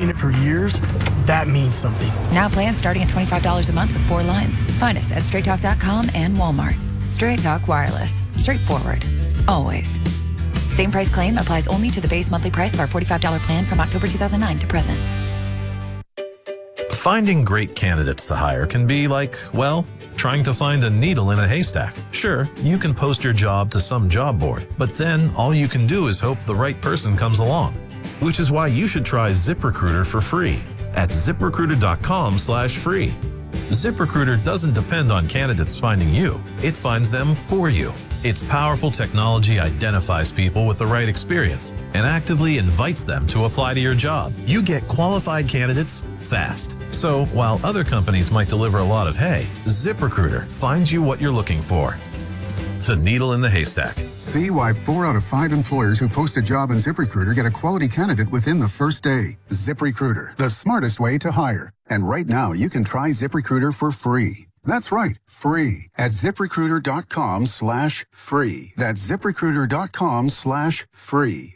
using it for years, that means something. Now plans starting at $25 a month with 4 lines. Find us at straighttalk.com and Walmart. Straight Talk Wireless. Straightforward. Always. Same price claim applies only to the base monthly price of our $45 plan from October 2009 to present. Finding great candidates to hire can be like, well, trying to find a needle in a haystack. Sure, you can post your job to some job board, but then all you can do is hope the right person comes along. Which is why you should try ZipRecruiter for free at ZipRecruiter.com/free. ZipRecruiter doesn't depend on candidates finding you. It finds them for you. Its powerful technology identifies people with the right experience and actively invites them to apply to your job. You get qualified candidates fast. So while other companies might deliver a lot of hay, ZipRecruiter finds you what you're looking for. The needle in the haystack. See why 4 out of 5 employers who post a job in ZipRecruiter get a quality candidate within the first day. ZipRecruiter, the smartest way to hire. And right now, you can try ZipRecruiter for free. That's right, free at ZipRecruiter.com/free. That's ZipRecruiter.com/free.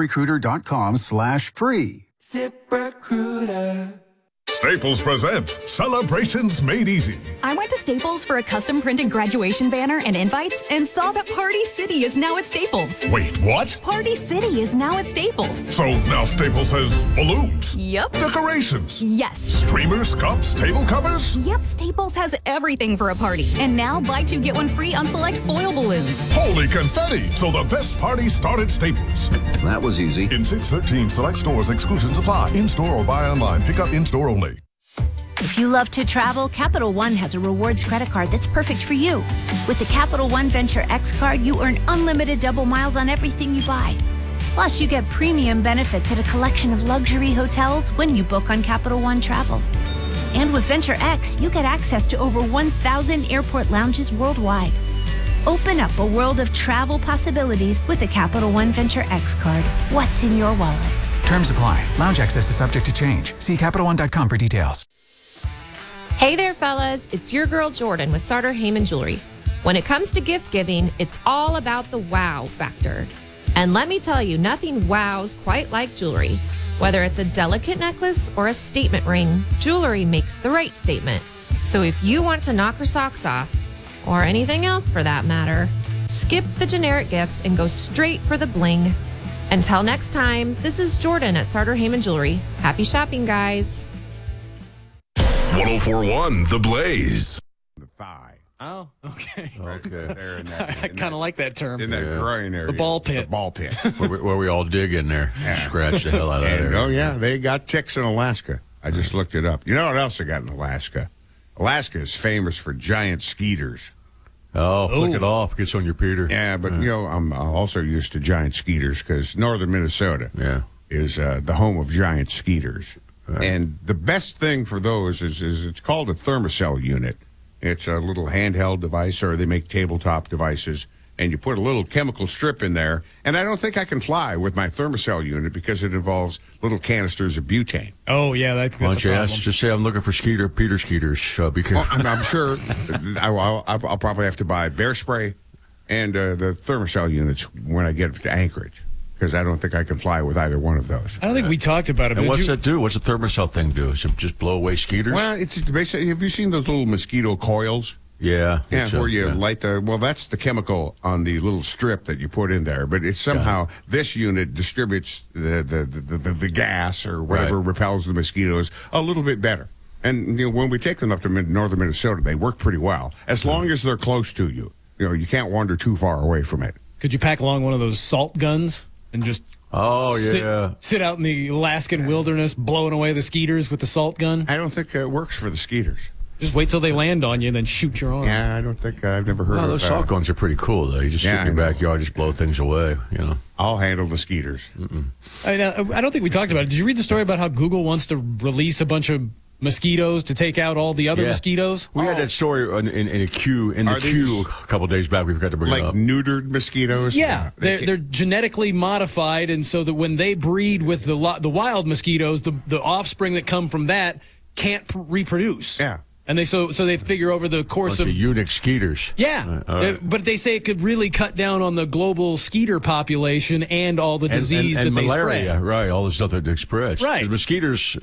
ZipRecruiter.com/free. ZipRecruiter. Staples presents Celebrations Made Easy. I went to Staples for a custom printed graduation banner and invites and saw that Party City is now at Staples. Wait, what? Party City is now at Staples. So now Staples has balloons? Yep. Decorations? Yes. Streamers, cups, table covers? Yep, Staples has everything for a party. And now buy 2 get 1 free on select foil balloons. Holy confetti! So the best party started Staples. That was easy. In 613 select stores, exclusions apply. In-store or buy online. Pick up in-store only. If you love to travel, Capital One has a rewards credit card that's perfect for you. With the Capital One Venture X card, you earn unlimited double miles on everything you buy. Plus, you get premium benefits at a collection of luxury hotels when you book on Capital One Travel. And with Venture X, you get access to over 1,000 airport lounges worldwide. Open up a world of travel possibilities with the Capital One Venture X card. What's in your wallet? Terms apply. Lounge access is subject to change. See CapitalOne.com for details. Hey there, fellas. It's your girl Jordan with Sartor Heyman Jewelry. When it comes to gift giving, it's all about the wow factor. And let me tell you, nothing wows quite like jewelry. Whether it's a delicate necklace or a statement ring, jewelry makes the right statement. So if you want to knock her socks off, or anything else for that matter, skip the generic gifts and go straight for the bling. Until next time, this is Jordan at Sartor Heyman Jewelry. Happy shopping, guys. 1041 The Blaze. The thigh. Oh, okay. There in that, I kind of like that term. In that groin area. The ball pit. The ball pit. where we all dig in there. Yeah. Scratch the hell out of there. Oh, yeah. They got ticks in Alaska. I just looked it up. You know what else they got in Alaska? Alaska is famous for giant skeeters. Oh, flick it off. Gets on your Peter. Yeah, but, you know, I'm also used to giant skeeters because northern Minnesota is the home of giant skeeters. Right. And the best thing for those is it's called a thermocell unit. It's a little handheld device, or they make tabletop devices, and you put a little chemical strip in there. And I don't think I can fly with my thermocell unit because it involves little canisters of butane. Oh, yeah, that's a problem. Just say I'm looking for Peter skeeters. Be careful. Well, I'm sure I'll probably have to buy bear spray and the thermocell units when I get to Anchorage, because I don't think I can fly with either one of those. I don't think we talked about it. And what's that do? What's the thermocell thing do? Does it just blow away skeeters? Well, it's basically, have you seen those little mosquito coils? Yeah. Where you light that's the chemical on the little strip that you put in there. But it's somehow, this unit distributes the gas or whatever repels the mosquitoes a little bit better. And when we take them up to northern Minnesota, they work pretty well, as long as they're close to you. You can't wander too far away from it. Could you pack along one of those salt guns and just sit out in the Alaskan wilderness blowing away the skeeters with the salt gun? I don't think it works for the skeeters. Just wait till they land on you and then shoot your arm. Yeah, I don't think I've never heard of those salt guns are pretty cool, though. You just sit in your backyard, just blow things away, I'll handle the skeeters. I don't think we talked about it. Did you read the story about how Google wants to release a bunch of mosquitoes to take out all the other mosquitoes? We had that story in a queue a couple days back. We forgot to bring it up. Like neutered mosquitoes? Yeah, they're genetically modified, and so that when they breed with the wild mosquitoes, the offspring that come from that can't reproduce. Yeah. And so they figure over the course of eunuch skeeters. Yeah, but they say it could really cut down on the global skeeter population and all the disease and that malaria, they spread. Right? All the stuff that they spread. Right, mosquitoes